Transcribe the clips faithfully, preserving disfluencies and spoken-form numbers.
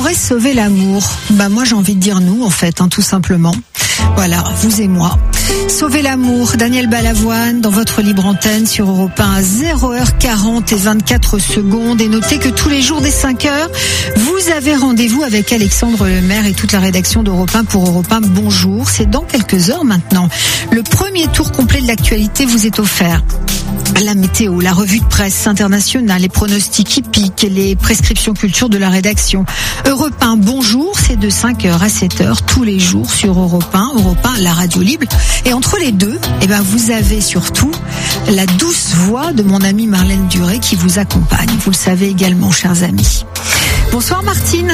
pourrait sauver l'amour? Bah moi j'ai envie de dire nous en fait, hein, tout simplement. Voilà, vous et moi. Sauver l'amour, Daniel Balavoine, dans votre libre antenne sur Europe un à zéro heure quarante et vingt-quatre secondes. Et notez que tous les jours dès cinq heures, vous avez rendez-vous avec Alexandre Lemaire et toute la rédaction d'Europe un pour Europe un. Bonjour, c'est dans quelques heures maintenant. Le premier tour complet de l'actualité vous est offert. La météo, la revue de presse internationale, les pronostics hippiques, les prescriptions culture de la rédaction. Europe un, bonjour, c'est de cinq heures à sept heures tous les jours sur Europe un, Europe un, la radio libre. Et entre les deux, eh ben, vous avez surtout la douce voix de mon amie Marlène Duré qui vous accompagne. Vous le savez également, chers amis. Bonsoir Martine.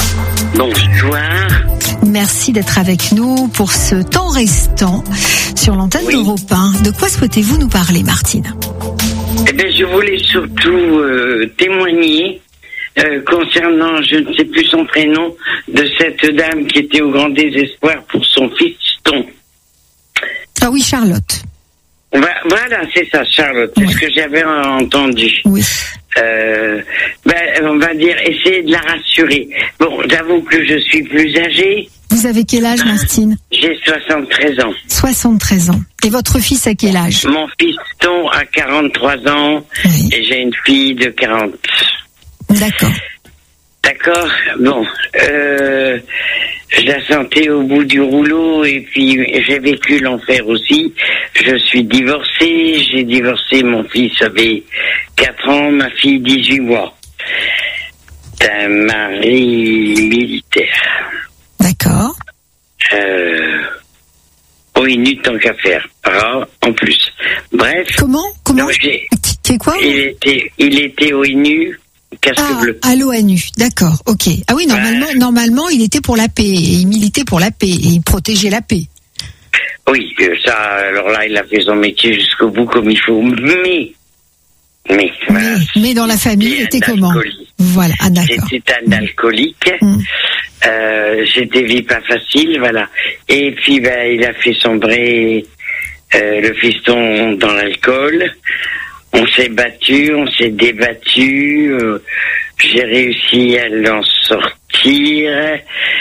Bonsoir. Merci d'être avec nous pour ce temps restant sur l'antenne oui. d'Europe un. De quoi souhaitez-vous nous parler, Martine? Eh bien, je voulais surtout euh, témoigner euh, concernant, je ne sais plus son prénom, de cette dame qui était au grand désespoir pour son fiston. Ah oui, Charlotte. Voilà, c'est ça, Charlotte. Oui. C'est ce que j'avais entendu. Oui. Euh, ben, on va dire, essayer de la rassurer. Bon, j'avoue que je suis plus âgée. Vous avez quel âge, Martine? J'ai soixante-treize ans. soixante-treize ans. Et votre fils a quel âge? Mon fiston a quarante-trois ans oui. Et j'ai une fille de quarante. D'accord. D'accord. Bon, euh, je la sentais au bout du rouleau et puis j'ai vécu l'enfer aussi. Je suis divorcée, j'ai divorcé, mon fils avait quatre ans, ma fille dix-huit mois. C'est un mari militaire. D'accord. Euh, O N U tant qu'à faire. Ah, en plus. Bref. Comment Comment C'est quoi il était, il était O N U. Casque ah, bleu. À l'O N U, d'accord, ok. Ah oui, normalement, euh, normalement, il était pour la paix, et il militait pour la paix, et il protégeait la paix. Oui, ça, alors là, il a fait son métier jusqu'au bout comme il faut, mais... Mais, mais, voilà, mais dans la famille, c'était comment? Voilà, ah, d'accord. C'était un alcoolique, mmh. euh, c'était vie pas facile, voilà. Et puis, ben, il a fait sombrer euh, le fiston dans l'alcool. On s'est battu, on s'est débattu, euh, j'ai réussi à l'en sortir.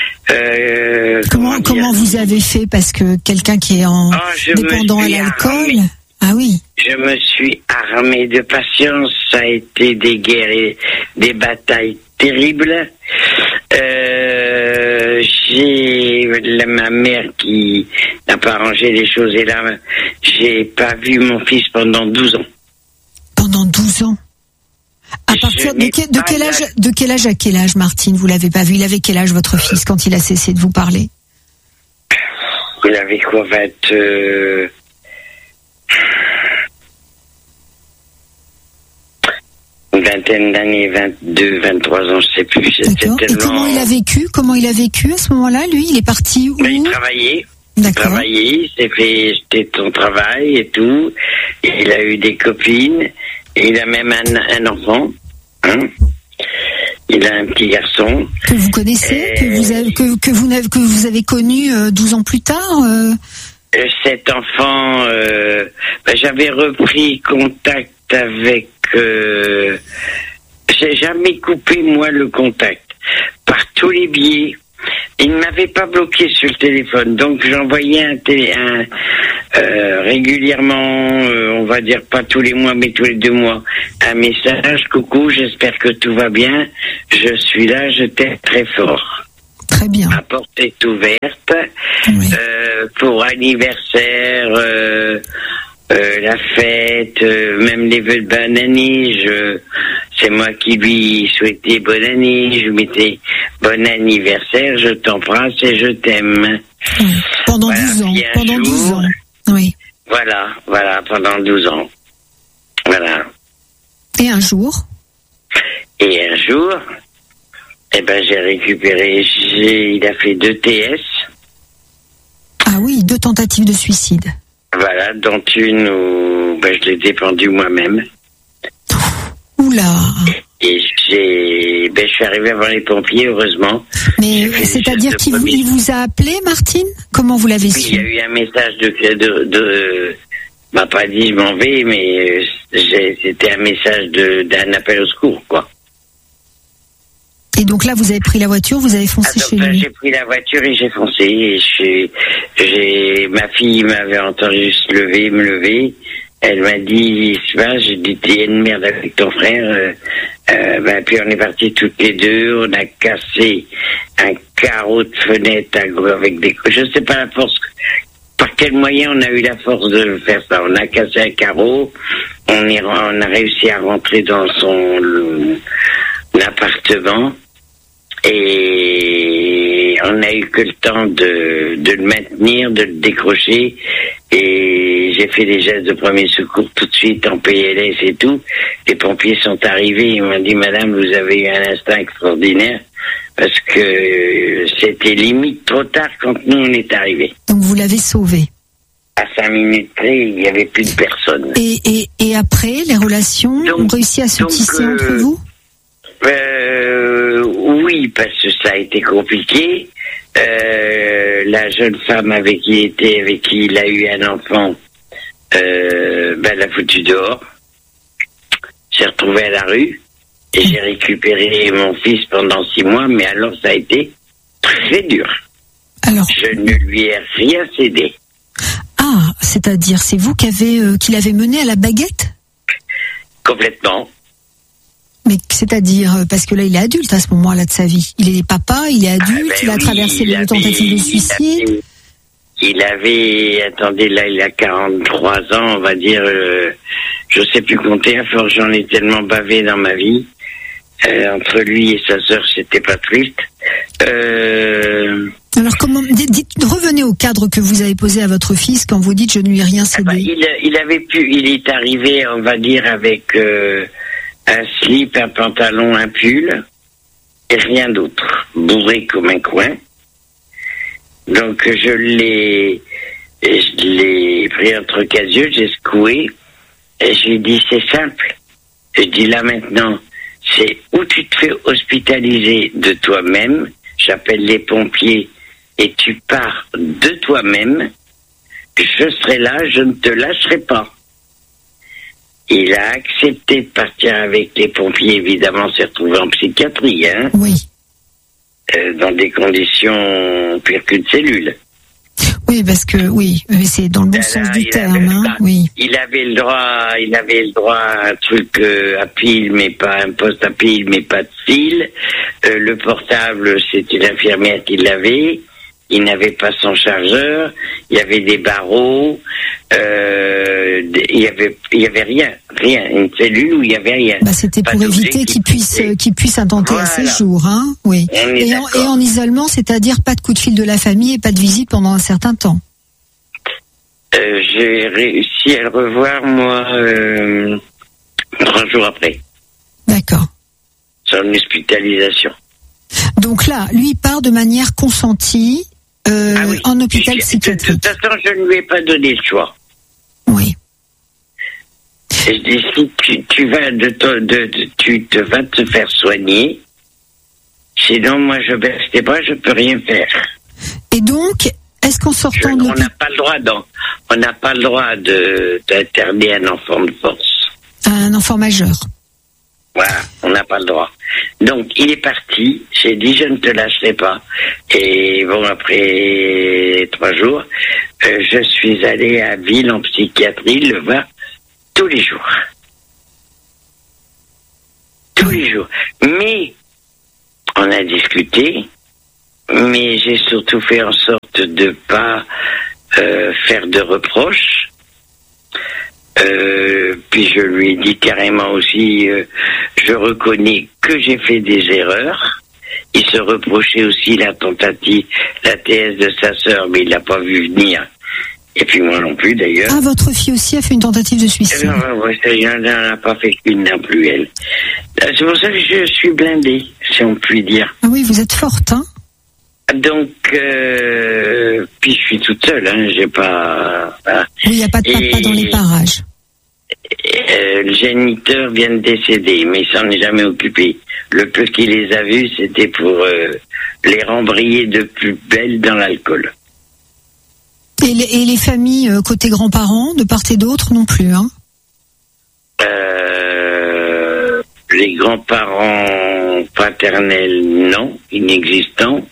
Euh, comment comment, comment vous avez fait? Parce que quelqu'un qui est en oh, dépendant à l'alcool... Armé. Ah oui. Je me suis armé de patience, ça a été des guerres et des batailles terribles. Euh, j'ai la, ma mère qui n'a pas arrangé les choses et là, j'ai pas vu mon fils pendant douze ans. Pendant douze ans. À partir de, que, de quel âge, de quel âge à quel âge, Martine, vous l'avez pas vu? Il avait quel âge, votre fils, quand il a cessé de vous parler? Il avait quoi, vingt, euh... une vingtaine d'années, vingt-deux, vingt-trois ans, je sais plus. D'accord. Et comment il a vécu? Comment il a vécu à ce moment-là, lui? Il est parti où? Ben, il travaillait. D'accord. Travaillait, il s'est fait jeter de son travail et tout. Et il a eu des copines. Et il a même un, un enfant. Hein. Il a un petit garçon. Que vous connaissez, et... que, vous avez, que, que, vous avez, que vous avez connu euh, douze ans plus tard euh... Cet enfant, euh, ben, j'avais repris contact avec... Euh, j'ai jamais coupé, moi, le contact. Par tous les biais. Il ne m'avait pas bloqué sur le téléphone, donc j'envoyais un, télé, un euh, régulièrement, euh, on va dire pas tous les mois, mais tous les deux mois, un message. Coucou, j'espère que tout va bien. Je suis là, je t'aime très fort. Très bien. Ma porte est ouverte. Oui. Euh, pour anniversaire, euh, euh, la fête, euh, même les vœux de bonne année, je, c'est moi qui lui souhaitais bonne année, je mettais bon anniversaire, je t'embrasse et je t'aime. Oui. Pendant voilà, douze ans. Pendant jour, douze ans. Oui. Voilà, voilà, pendant douze ans. Voilà. Et un jour? Et un jour, eh ben, j'ai récupéré, j'ai, il a fait deux T S. Ah oui, deux tentatives de suicide. Voilà, dont une où ben, je l'ai défendu moi-même. Oula. Et j'ai, ben, je suis arrivé avant les pompiers, heureusement. Mais c'est-à-dire qu'il vous, il vous a appelé, Martine? Comment vous l'avez su? Il y a eu un message de, de, de m'a pas dit je m'en vais, mais j'ai, c'était un message de, d'un appel au secours, quoi. Et donc là, vous avez pris la voiture, vous avez foncé ah, donc chez là, lui. J'ai pris la voiture et j'ai foncé. Et j'ai, j'ai, ma fille m'avait entendu se lever, me lever. Elle m'a dit, il se passe, j'ai dit, t'es une merde avec ton frère. Euh, euh, ben, puis on est partis toutes les deux, on a cassé un carreau de fenêtre avec des... Je sais pas la force, par quel moyen on a eu la force de faire ça. On a cassé un carreau, on, est, on a réussi à rentrer dans son le, l'appartement et on n'a eu que le temps de, de le maintenir, de le décrocher. Et j'ai fait des gestes de premier secours tout de suite en P L S et tout. Les pompiers sont arrivés, ils m'ont dit, madame, vous avez eu un instinct extraordinaire parce que c'était limite trop tard quand nous on est arrivés. Donc vous l'avez sauvé. À cinq minutes près, il n'y avait plus de personne. Et, et, et après, les relations donc, ont réussi à se donc, tisser euh, entre vous euh, Oui, parce que ça a été compliqué. Euh, la jeune femme avec qui il était, avec qui il a eu un enfant, euh, ben l'a foutu dehors. J'ai retrouvé à la rue et j'ai récupéré mon fils pendant six mois, mais alors ça a été très dur. Alors, je ne lui ai rien cédé. Ah, c'est-à-dire, c'est vous qui avez, euh, qui l'avez mené à la baguette ? Complètement. Mais c'est-à-dire, parce que là, il est adulte à ce moment-là de sa vie. Il est papa, il est adulte, ah ben il a oui, traversé les tentatives de suicide. Il avait, attendez, là, il a quarante-trois ans, on va dire, euh, je sais plus compter, à force, j'en ai tellement bavé dans ma vie. Euh, entre lui et sa sœur, c'était pas triste. Euh... Alors, comment, dites, revenez au cadre que vous avez posé à votre fils quand vous dites je ne lui ai rien cédé. Ah bah, il, il avait pu, il est arrivé, on va dire, avec euh, un slip, un pantalon, un pull, et rien d'autre. Bourré comme un coin. Donc, je l'ai, je l'ai pris entre quatre yeux, j'ai secoué, et je lui ai dit, c'est simple. Je dis là maintenant, c'est où tu te fais hospitaliser de toi-même, j'appelle les pompiers, et tu pars de toi-même, je serai là, je ne te lâcherai pas. Il a accepté de partir avec les pompiers, évidemment, s'est retrouvé en psychiatrie, hein. Oui. Euh, dans des conditions pires qu'une cellule. Oui, parce que, oui, mais c'est dans le bon ben sens là, du terme, avait, hein, oui. Il avait le droit, il avait le droit à un truc euh, à pile, mais pas un poste à pile, mais pas de fil. Euh, le portable, c'était l'infirmière qui l'avait. Il n'avait pas son chargeur. Il y avait des barreaux. Euh, il y avait, il y avait rien, rien. Une cellule où il y avait rien. Bah, c'était pas pour éviter qu'il puisse, qu'il puisse intenter voilà. un séjour, hein. Oui. Et en, et en isolement, c'est-à-dire pas de coup de fil de la famille et pas de visite pendant un certain temps. Euh, j'ai réussi à le revoir, moi, euh, trois jours après. D'accord. Sur une hospitalisation. Donc là, lui part de manière consentie euh, ah oui. en hôpital je, psychiatrique. De toute façon, je ne lui ai pas donné le choix. Oui. Et je dis, si tu, tu vas de, to, de, de tu te vas te faire soigner, sinon moi je baisse les bras, je peux rien faire. Et donc, est-ce qu'en sortant je, de on n'a pas le droit d'en, on n'a pas le droit de d'interner un enfant de force. Un enfant majeur. Voilà, on n'a pas le droit. Donc, il est parti. J'ai dit, je ne te lâcherai pas. Et bon, après trois jours, euh, je suis allé à Ville en psychiatrie le voir tous les jours. Tous les jours. Mais, on a discuté, mais j'ai surtout fait en sorte de pas euh, faire de reproches. Euh, puis je lui ai dit carrément aussi, euh, je reconnais que j'ai fait des erreurs. Il se reprochait aussi la tentative, la T S de sa sœur, mais il l'a pas vu venir. Et puis moi non plus d'ailleurs. Ah, votre fille aussi a fait une tentative de suicide. Non, non, non, elle n'a pas fait qu'une non plus, elle. C'est pour ça que je suis blindée, si on peut dire. Ah oui, vous êtes forte, hein. Donc, euh, puis je suis toute seule, hein, j'ai pas... Voilà. Oui, il n'y a pas de papa et, dans les parages. Euh, le géniteur vient de décéder, mais il s'en est jamais occupé. Le peu qu'il les a vus, c'était pour euh, les rembrayer de plus belle dans l'alcool. Et les, et les familles euh, côté grands-parents, de part et d'autre, non plus, hein? Euh, Les grands-parents paternels, non, inexistants.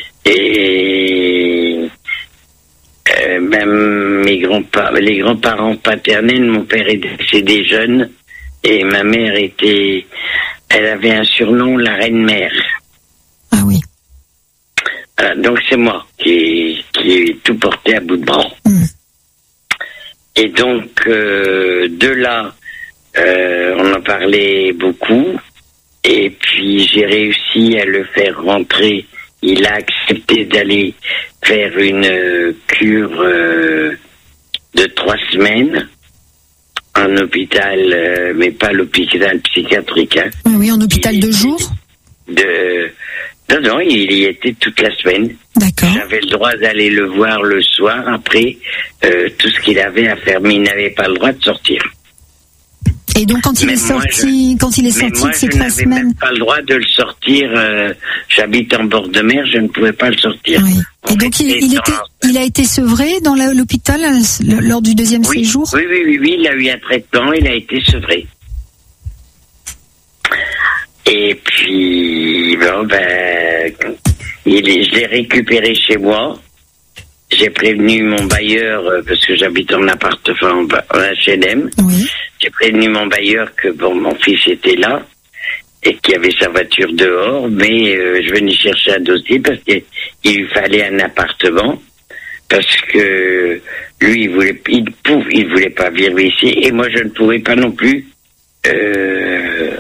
Et euh, même mes grands-parents, les grands-parents paternels, mon père est décédé jeune et ma mère était, elle avait un surnom, la reine-mère. Ah oui. Voilà, donc c'est moi qui, qui ai tout porté à bout de bras. Mmh. Et donc euh, de là, euh, on en parlait beaucoup. Et puis j'ai réussi à le faire rentrer. Il a accepté d'aller faire une euh, cure euh, de trois semaines en hôpital, euh, mais pas l'hôpital psychiatrique. Hein. Oui, oui, en hôpital il de jour. De non, non, il y était toute la semaine. D'accord. J'avais le droit d'aller le voir le soir après euh, tout ce qu'il avait à faire, mais il n'avait pas le droit de sortir. Et donc quand il Mais est moi, sorti, je, quand il est mais sorti moi, de ces je trois n'avais semaines, même pas le droit de le sortir. Euh, j'habite en bord de mer, je ne pouvais pas le sortir. oui. Et On donc il, restait il dans- était, il a été sevré dans la- l'hôpital euh, lors du deuxième oui, séjour. oui, oui, oui, oui, il a eu un traitement, il a été sevré. Et puis, bon, ben, il est, je l'ai récupéré chez moi. J'ai prévenu mon bailleur, euh, parce que j'habite en appartement, en H L M. Oui. J'ai prévenu mon bailleur que bon, mon fils était là et qu'il avait sa voiture dehors, mais euh, je venais chercher un dossier parce qu'il lui fallait un appartement, parce que lui, il voulait, il pouvait, il voulait pas vivre ici, et moi, je ne pouvais pas non plus. Euh,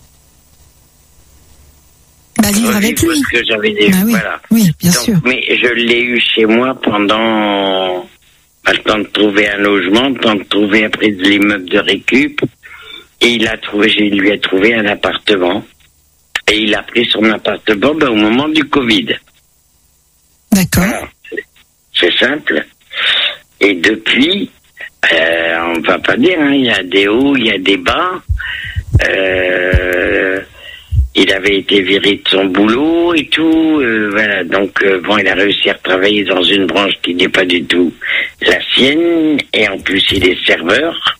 Bah, vivre avec lui. parce que j'avais des, Bah oui. voilà. Oui, bien Donc, sûr. mais je l'ai eu chez moi pendant bah, le temps de trouver un logement, le temps de trouver après de l'immeuble de récup. Et il a trouvé, je lui ai trouvé un appartement. Et il a pris son appartement bah, au moment du Covid. D'accord. Voilà. C'est simple. Et depuis, euh, on va pas dire, hein, il y a des hauts, il y a des bas. Euh, il avait été viré de son boulot et tout. Euh, voilà. Donc, euh, bon, il a réussi à travailler dans une branche qui n'est pas du tout la sienne. Et en plus, il est serveur.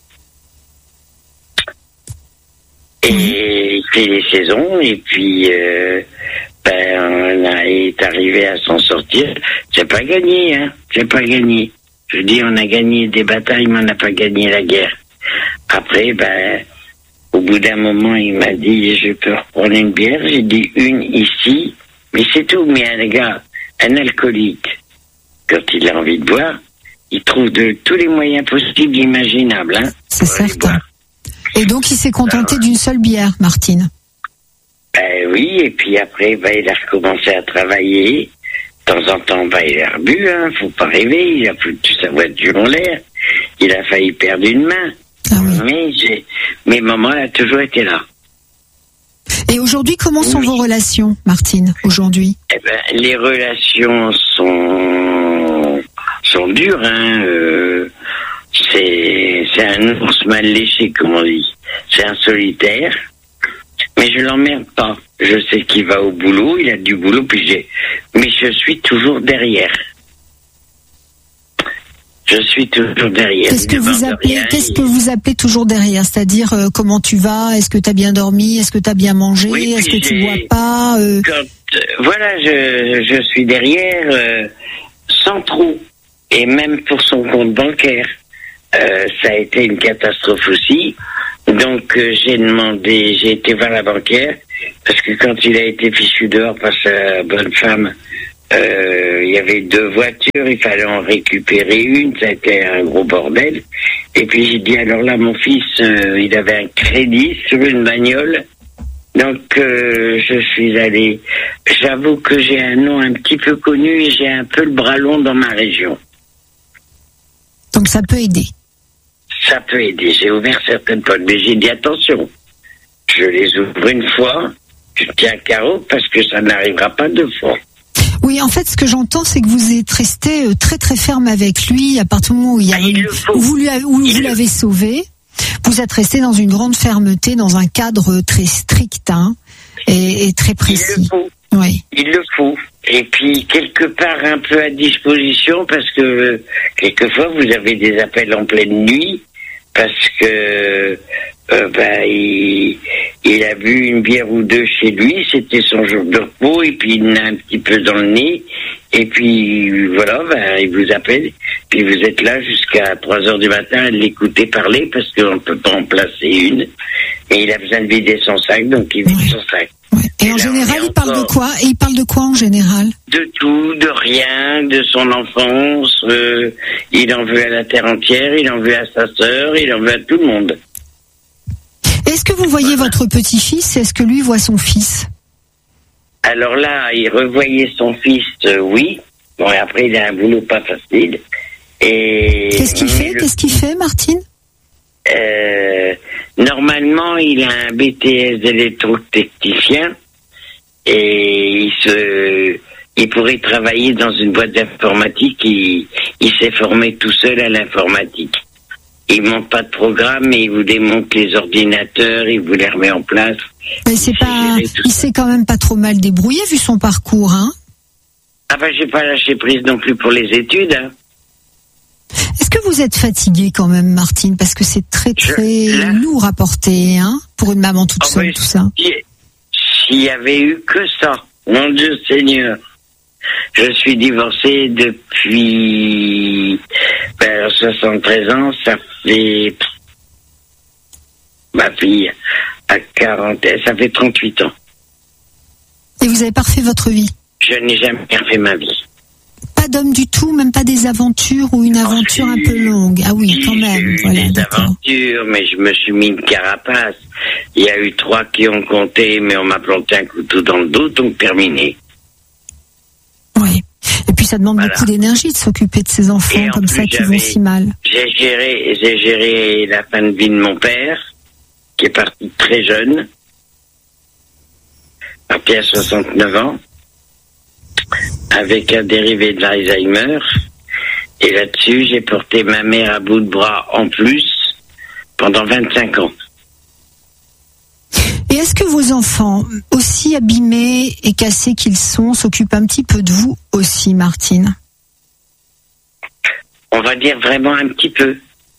Et il fait les saisons, et puis euh, ben, on a, il est arrivé à s'en sortir. C'est pas gagné, hein. C'est pas gagné. Je dis, on a gagné des batailles, mais on n'a pas gagné la guerre. Après, ben, au bout d'un moment, il m'a dit, je peux reprendre une bière. J'ai dit une ici, mais c'est tout. Mais un gars, un alcoolique, quand il a envie de boire, il trouve de tous les moyens possibles, imaginables, hein. C'est pour aller certain. boire. Et donc il s'est contenté Alors, d'une seule bière, Martine. Ben oui, et puis après, ben, il a recommencé à travailler. De temps en temps, ben, il a rebu, hein, faut pas rêver, il a foutu sa voiture en l'air. Il a failli perdre une main. Ah oui. Mais j'ai, mes mamans, elle a toujours été là. Et aujourd'hui, comment sont Oui. vos relations, Martine, aujourd'hui? Eh ben, les relations sont, sont dures, hein, euh, c'est, c'est un ours mal léché, comme on dit. C'est un solitaire. Mais je l'emmerde pas. Je sais qu'il va au boulot, il a du boulot, puis j'ai, mais je suis toujours derrière. Je suis toujours derrière. Qu'est-ce que Il vous demande appelez, rien, qu'est-ce il- que vous appelez toujours derrière? C'est-à-dire, euh, comment tu vas? Est-ce que tu as bien dormi? Est-ce que tu as bien mangé? Oui, Est-ce que puis tu j'ai- bois pas? Euh, Quand, euh, voilà, je, je suis derrière, euh, sans trop. Et même pour son compte bancaire, euh, ça a été une catastrophe aussi. Donc euh, j'ai demandé, j'ai été voir la banquière, parce que quand il a été fichu dehors par sa bonne femme, euh, il y avait deux voitures, il fallait en récupérer une, ça a été un gros bordel. Et puis j'ai dit, alors là, mon fils, euh, il avait un crédit sur une bagnole. Donc euh, je suis allé, j'avoue que j'ai un nom un petit peu connu et j'ai un peu le bras long dans ma région. donc ça peut aider. Ça peut aider. J'ai ouvert certaines portes, mais j'ai dit attention. Je les ouvre une fois, je tiens carreau parce que ça n'arrivera pas deux fois. Oui, en fait, ce que j'entends, c'est que vous êtes resté euh, très très ferme avec lui à partir du moment où, il y a, Ah, il le faut. où vous, lui avez- où Il vous le- l'avez sauvé. Vous êtes resté dans une grande fermeté, dans un cadre très strict hein, et, et très Il le précis. faut. Oui. Il le faut. Et puis, quelque part, un peu à disposition, parce que, euh, quelquefois, vous avez des appels en pleine nuit. parce que euh, ben, il, il a bu une bière ou deux chez lui, c'était son jour de repos, et puis il en a un petit peu dans le nez, et puis voilà, ben, il vous appelle, puis vous êtes là jusqu'à trois heures du matin à l'écouter parler, parce qu'on ne peut pas en placer une, et il a besoin de vider son sac, donc il vide son sac. Ouais. Et, et en là, général, il parle de quoi? Et il parle de quoi en général? De tout, de rien, de son enfance. Euh, il en veut à la terre entière, il en veut à sa sœur, il en veut à tout le monde. Est-ce que vous voyez voilà. votre petit-fils? Est-ce que lui voit son fils? Alors là, il revoyait son fils, euh, oui. Bon, et après, il a un boulot pas facile. Et Qu'est-ce qu'il fait le... Qu'est-ce qu'il fait, Martine? Euh, normalement, il a un B T S d'électrotechnicien et il se, il pourrait travailler dans une boîte d'informatique. Il, il s'est formé tout seul à l'informatique. Il monte pas de programme, mais il vous démonte les ordinateurs, il vous les remet en place. Mais c'est pas, il s'est quand même pas trop mal débrouillé vu son parcours, hein? Ah ben, j'ai pas lâché prise non plus pour les études, hein. Est-ce que vous êtes fatiguée quand même, Martine? Parce que c'est très très Je, là, lourd à porter, hein, pour une maman toute oh seule, tout ça. S'il y avait eu que ça, mon Dieu Seigneur. Je suis divorcé depuis ben, soixante-treize ans, ça fait ma fille à quarante, ça fait trente-huit ans. Et vous avez pas refait votre vie? Je n'ai jamais refait ma vie. Pas d'homme du tout, même pas des aventures ou une aventure un peu longue. Ah oui, quand même. J'ai eu voilà, des d'accord. aventures, mais je me suis mis une carapace. Il y a eu trois qui ont compté, mais on m'a planté un couteau dans le dos, donc terminé. Oui. Et puis ça demande voilà. beaucoup d'énergie de s'occuper de ces enfants et comme ça qui vont si mal. J'ai géré, j'ai géré la fin de vie de mon père, qui est parti très jeune, parti à soixante-neuf ans. Avec un dérivé de l'Alzheimer. Et là-dessus, j'ai porté ma mère à bout de bras en plus pendant vingt-cinq ans. Et est-ce que vos enfants, aussi abîmés et cassés qu'ils sont, s'occupent un petit peu de vous aussi, Martine? On va dire vraiment un petit peu.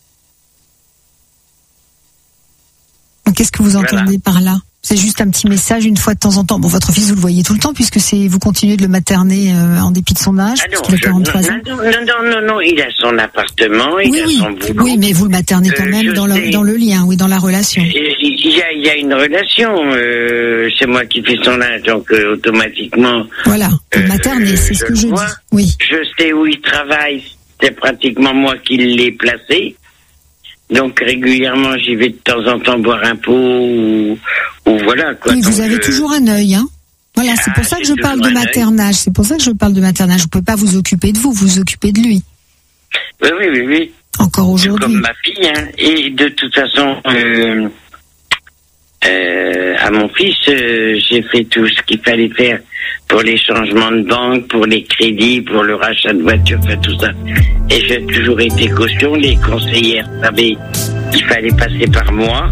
Qu'est-ce que vous entendez voilà. par là? C'est juste un petit message une fois de temps en temps. Bon, votre fils, vous le voyez tout le temps puisque c'est vous continuez de le materner euh, en dépit de son âge, ah non, puisqu'il a quarante-trois je, ans. Non, non, non, non, non, il a son appartement, il oui, a oui. son boulot. Oui, mais vous le maternez quand euh, même dans le, dans le lien, oui, dans la relation. Il y a, il y a une relation. Euh, c'est moi qui fais son âge, donc euh, automatiquement. Voilà, vous le maternez, euh, c'est ce que je vois. dis. Oui. Je sais où il travaille, c'est pratiquement moi qui l'ai placé. Donc régulièrement, j'y vais de temps en temps boire un pot ou, ou voilà quoi. Oui, donc, vous avez euh... toujours un œil, hein. Voilà, c'est pour ah, ça que je parle de maternage. C'est pour ça que je parle de maternage. Vous pouvez pas vous occuper de vous, vous vous occupez de lui. Oui, oui, oui, oui. Encore aujourd'hui. Comme ma fille, hein. Et de toute façon, euh, euh, à mon fils, euh, j'ai fait tout ce qu'il fallait faire pour les changements de banque, pour les crédits, pour le rachat de voiture, enfin tout ça. Et j'ai toujours été caution. Les conseillères savaient qu'il fallait passer par moi.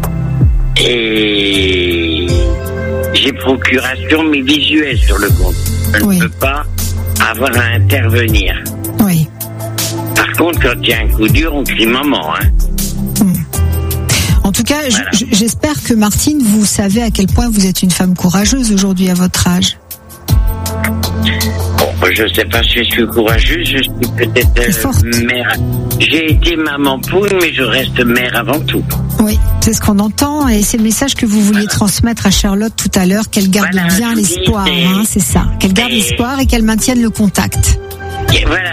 Et j'ai procuration, mais visuelle sur le compte. Je oui. ne peux pas avoir à intervenir. Oui. Par contre, quand il y a un coup dur, on crie maman. Hein. Hum. En tout cas, voilà. j'espère que Martine, vous savez à quel point vous êtes une femme courageuse aujourd'hui à votre âge. Bon, je ne sais pas si je suis courageuse, je suis peut-être euh, mère. J'ai été maman poule, mais je reste mère avant tout. Oui, c'est ce qu'on entend et c'est le message que vous vouliez voilà. transmettre à Charlotte tout à l'heure, qu'elle garde voilà, bien l'espoir, hein, c'est ça, qu'elle garde et... l'espoir et qu'elle maintienne le contact. Et voilà.